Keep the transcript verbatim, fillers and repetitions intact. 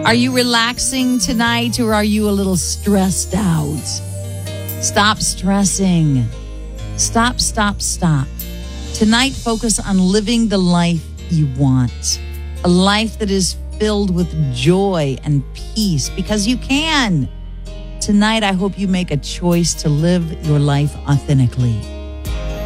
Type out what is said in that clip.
Are you relaxing tonight or are you a little stressed out? Stop stressing. Stop, stop, stop. Tonight, focus on living the life you want. A life that is filled with joy and peace because you can. Tonight, I hope you make a choice to live your life authentically.